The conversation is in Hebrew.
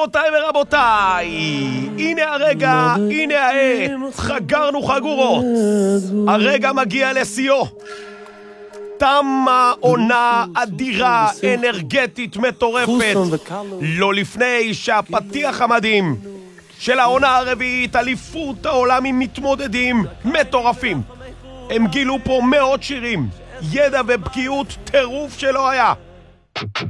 גבירותיי ורבותיי, הנה הרגע, הנה העת, חגרנו חגורות, הרגע מגיע לסיום. תמה עונה אדירה, אנרגטית מטורפת, לא לפני שהפתיח המדהים של העונה הרביעית, אליפות העולם עם מתמודדים מטורפים. הם גילו פה מאות שירים, ידע ובקיאות טירוף שלא היה.